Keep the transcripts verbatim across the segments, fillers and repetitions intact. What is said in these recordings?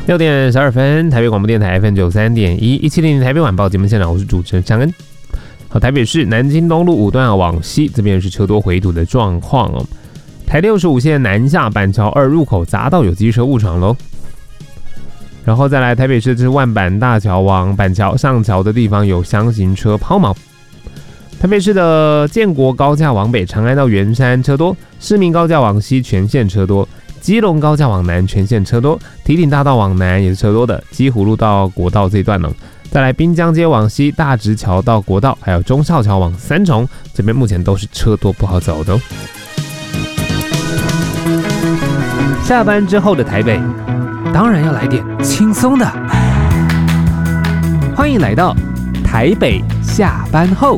六点十二分，台北广播电台 F M 九三点一，一七零台北晚报节目现场，我是主持人尚恩。好，台北市南京东路五段往西这边是车多回堵的状况哦。台六十五线南下板桥二入口匝道有机车误闯喽。然后再来台北市之万板大桥往板桥上桥的地方有箱型车抛锚。台北市的建国高架往北长安到圆山车多，市民高架往西全线车多。基隆高架往南全线车多，堤顶大道往南也是车多的，基湖路到国道这一段呢。再来滨江街往西，大直桥到国道，还有忠孝桥往三重，这边目前都是车多不好走的哦。下班之后的台北，当然要来点轻松的，欢迎来到台北下班后。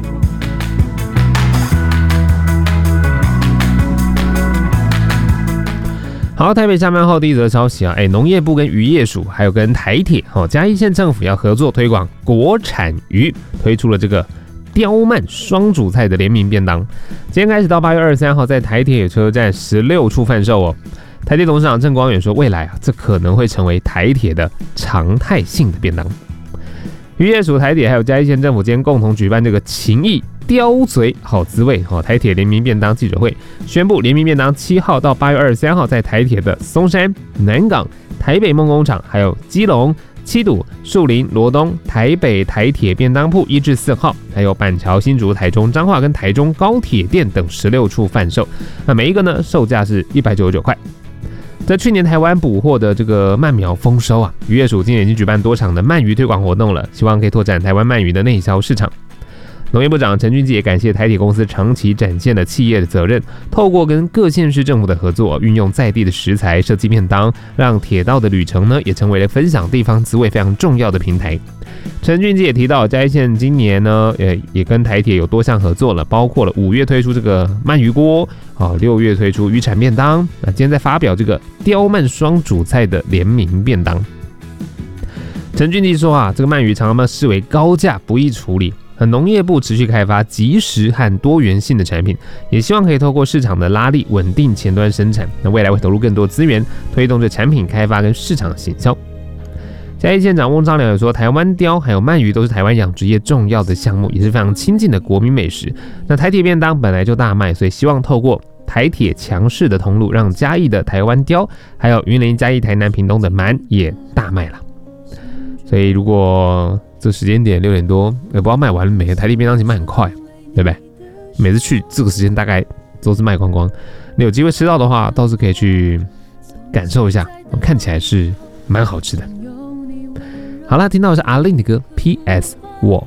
好，台北下班后第一则消息啊，哎，农业部跟渔业署还有跟台铁哦，嘉义县政府要合作推广国产鱼，推出了这个刁鳗双主菜的联名便当。今天开始到八月二十三号，在台铁车站十六处贩售哦。台铁董事长郑光远说，未来啊，这可能会成为台铁的常态性的便当。渔业署、台铁还有嘉义县政府今天共同举办这个情谊刁嘴好滋味哦，台铁联名便当记者会，宣布联名便当七号到八月二十三号在台铁的松山、南港、台北梦工厂，还有基隆、七堵、树林、罗东、台北台铁便当铺一至四号，还有板桥、新竹、台中、彰化跟台中高铁店等十六处贩售。那每一个呢，售价是一百九十九块。在去年台湾捕获的这个鳗苗丰收啊，渔业署今年已经举办多场的鳗鱼推广活动了，希望可以拓展台湾鳗鱼的内销市场。农业部长陈俊基也感谢台铁公司长期展现了企业的责任，透过跟各县市政府的合作，运用在地的食材设计便当，让铁道的旅程呢也成为了分享地方滋味非常重要的平台。陈俊基也提到，嘉义县今年呢也也跟台铁有多项合作了，包括了五月推出这个鳗鱼锅，哦，六月推出渔产便当，那今天在发表这个刁鳗双主菜的联名便当。陈俊基说啊，这个鳗鱼常常视为高价不易处理。农业部持续开发即时和多元性的产品，也希望可以透过市场的拉力稳定前端生产。那未来会投入更多资源，推动这产品开发跟市场行销。嘉义县长翁章良也说，台湾鲷还有鳗鱼都是台湾养殖业重要的项目，也是非常亲近的国民美食。那台铁便当本来就大卖，所以希望透过台铁强势的通路，让嘉义的台湾鲷，还有云林、嘉义、台南、屏东的鳗也大卖了。所以如果这时间点六点多，也不知道卖完了没？台铁便当其实卖很快，对不对？每次去这个时间大概都是卖光光。你有机会吃到的话，倒是可以去感受一下，看起来是蛮好吃的。好啦，听到的是阿令的歌 P S 我